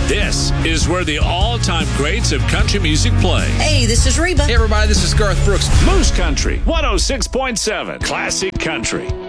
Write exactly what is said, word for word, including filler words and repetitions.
This is where the all-time greats of country music play. Hey, this is Reba. Hey, everybody, this is Garth Brooks. Moose Country, one oh six point seven, Classic Country.